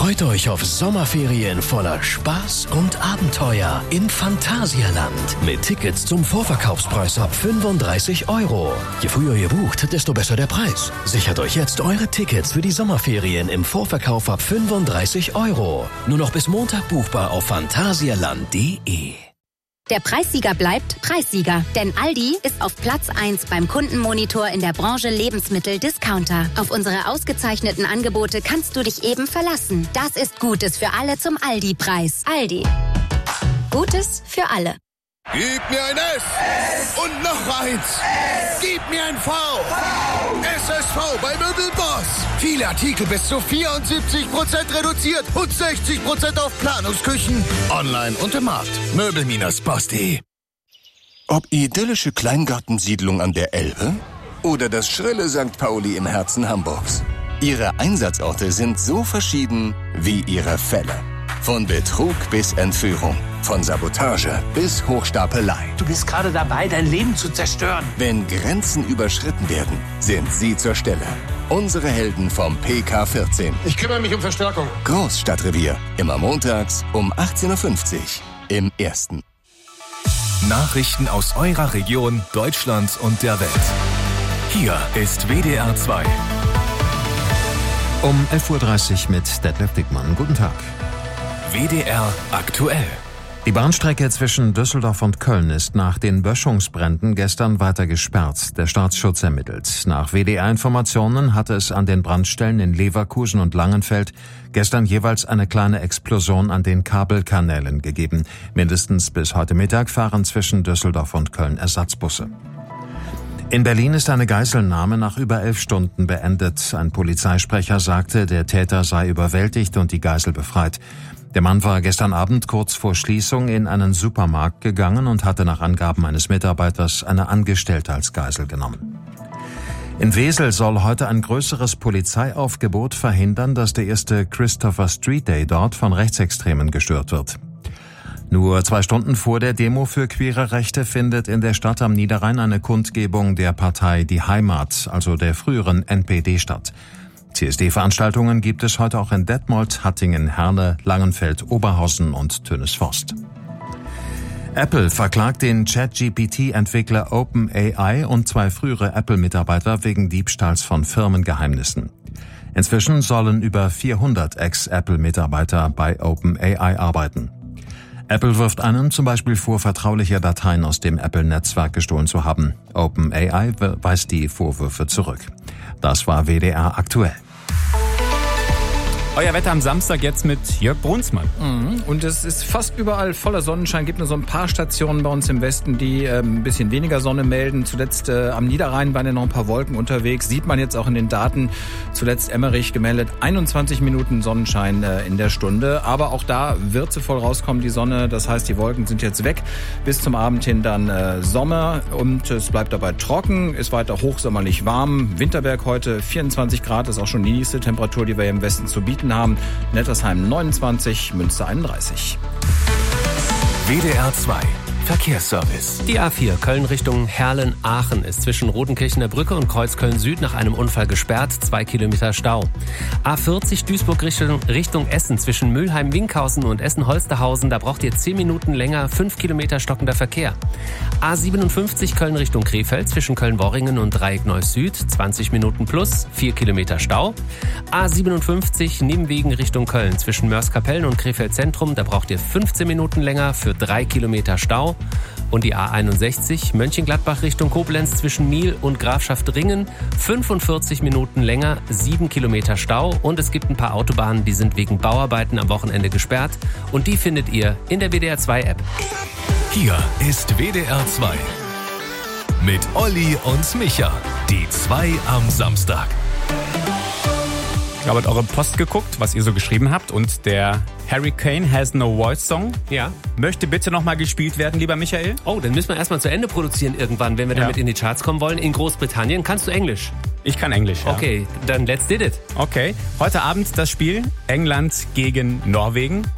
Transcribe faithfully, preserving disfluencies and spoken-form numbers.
Freut euch auf Sommerferien voller Spaß und Abenteuer im Phantasialand. Mit Tickets zum Vorverkaufspreis ab fünfunddreißig Euro. Je früher ihr bucht, desto besser der Preis. Sichert euch jetzt eure Tickets für die Sommerferien im Vorverkauf ab fünfunddreißig Euro. Nur noch bis Montag buchbar auf phantasialand punkt de. Der Preissieger bleibt Preissieger, denn Aldi ist auf Platz eins beim Kundenmonitor in der Branche Lebensmittel-Discounter. Auf unsere ausgezeichneten Angebote kannst du dich eben verlassen. Das ist Gutes für alle zum Aldi-Preis. Aldi. Gutes für alle. Gib mir ein S und noch eins. Gib mir ein V. S S V bei Möbelboss. Viele Artikel bis zu vierundsiebzig Prozent reduziert und sechzig Prozent auf Planungsküchen. Online und im Markt. Möbel Boss punkt de. Ob idyllische Kleingartensiedlung an der Elbe oder das schrille Sankt Pauli im Herzen Hamburgs. Ihre Einsatzorte sind so verschieden wie ihre Fälle. Von Betrug bis Entführung, von Sabotage bis Hochstapelei. Du bist gerade dabei, dein Leben zu zerstören. Wenn Grenzen überschritten werden, sind sie zur Stelle. Unsere Helden vom P K vierzehn. Ich kümmere mich um Verstärkung. Großstadtrevier, immer montags um achtzehn Uhr fünfzig im Ersten. Nachrichten aus eurer Region, Deutschland und der Welt. Hier ist W D R zwei. Um elf Uhr dreißig mit Detlef Dickmann. Guten Tag. W D R aktuell. Die Bahnstrecke zwischen Düsseldorf und Köln ist nach den Böschungsbränden gestern weiter gesperrt. Der Staatsschutz ermittelt. Nach W D R-Informationen hatte es an den Brandstellen in Leverkusen und Langenfeld gestern jeweils eine kleine Explosion an den Kabelkanälen gegeben. Mindestens bis heute Mittag fahren zwischen Düsseldorf und Köln Ersatzbusse. In Berlin ist eine Geiselnahme nach über elf Stunden beendet. Ein Polizeisprecher sagte, der Täter sei überwältigt und die Geisel befreit. Der Mann war gestern Abend kurz vor Schließung in einen Supermarkt gegangen und hatte nach Angaben eines Mitarbeiters eine Angestellte als Geisel genommen. In Wesel soll heute ein größeres Polizeiaufgebot verhindern, dass der erste Christopher Street Day dort von Rechtsextremen gestört wird. Nur zwei Stunden vor der Demo für queere Rechte findet in der Stadt am Niederrhein eine Kundgebung der Partei Die Heimat, also der früheren N P D, statt. C S D-Veranstaltungen gibt es heute auch in Detmold, Hattingen, Herne, Langenfeld, Oberhausen und Tönisforst. Apple verklagt den Chat-G P T-Entwickler OpenAI und zwei frühere Apple-Mitarbeiter wegen Diebstahls von Firmengeheimnissen. Inzwischen sollen über vierhundert Ex-Apple-Mitarbeiter bei OpenAI arbeiten. Apple wirft einen zum Beispiel vor, vertrauliche Dateien aus dem Apple-Netzwerk gestohlen zu haben. OpenAI weist die Vorwürfe zurück. Das war W D R aktuell. Euer Wetter am Samstag jetzt mit Jörg Brunsmann. Mhm. Und es ist fast überall voller Sonnenschein. Gibt nur so ein paar Stationen bei uns im Westen, die äh, ein bisschen weniger Sonne melden. Zuletzt äh, am Niederrhein waren ja noch ein paar Wolken unterwegs. Sieht man jetzt auch in den Daten. Zuletzt Emmerich gemeldet, einundzwanzig Minuten Sonnenschein äh, in der Stunde. Aber auch da wird sie voll rauskommen, die Sonne. Das heißt, die Wolken sind jetzt weg. Bis zum Abend hin dann äh, Sommer. Und es bleibt dabei trocken. Ist weiter hochsommerlich warm. Winterberg heute vierundzwanzig Grad. Ist auch schon die nächste Temperatur, die wir hier im Westen zu bieten haben. Nettersheim neunundzwanzig, Münster einunddreißig. W D R zwei Verkehrsservice. Die A vier Köln Richtung Herlen-Aachen ist zwischen Rodenkirchener Brücke und Kreuzköln Süd nach einem Unfall gesperrt. Zwei Kilometer Stau. A vierzig Duisburg Richtung, Richtung Essen zwischen Mülheim-Winkhausen und Essen-Holsterhausen. Da braucht ihr zehn Minuten länger. Fünf Kilometer stockender Verkehr. A siebenundfünfzig Köln Richtung Krefeld zwischen Köln-Worringen und Dreieck-Neuss Süd. zwanzig Minuten plus. Vier Kilometer Stau. A siebenundfünfzig Nimwegen Richtung Köln zwischen Mörs-Kapellen und Krefeld Zentrum. Da braucht ihr fünfzehn Minuten länger für drei Kilometer Stau. Und die A einundsechzig Mönchengladbach Richtung Koblenz zwischen Miel und Grafschaft Ringen. fünfundvierzig Minuten länger, sieben Kilometer Stau. Und es gibt ein paar Autobahnen, die sind wegen Bauarbeiten am Wochenende gesperrt. Und die findet ihr in der W D R zwei App. Hier ist W D R zwei. Mit Olli und Micha. Die zwei am Samstag. Ich habe eure Post geguckt, was ihr so geschrieben habt. Und der Hurricane Has No Voice Song Ja. möchte bitte nochmal gespielt werden, lieber Michael. Oh, dann müssen wir erstmal zu Ende produzieren irgendwann, wenn wir Ja. damit in die Charts kommen wollen. In Großbritannien kannst du Englisch? Ich kann Englisch, ja. Okay, dann let's did it. Okay, heute Abend das Spiel England gegen Norwegen.